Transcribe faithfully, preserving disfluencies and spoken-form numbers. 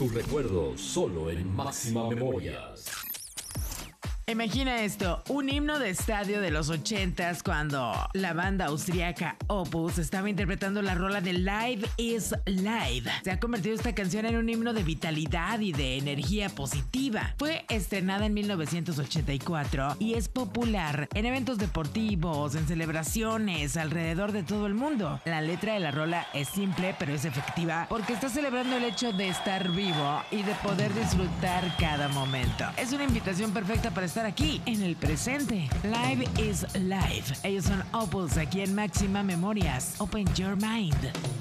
tus recuerdos solo en Máxima Memorias. Imagina esto, un himno de estadio de los ochentas cuando la banda austriaca Opus estaba interpretando la rola de Live is Live. Se ha convertido esta canción en un himno de vitalidad y de energía positiva. Fue estrenada en mil novecientos ochenta y cuatro y es popular en eventos deportivos, en celebraciones alrededor de todo el mundo. La letra de la rola es simple pero es efectiva porque está celebrando el hecho de estar vivo y de poder disfrutar cada momento. Es una invitación perfecta para estar aquí en el presente. Live is Live. Ellos son Opus aquí en Máxima Memorias. Open your mind.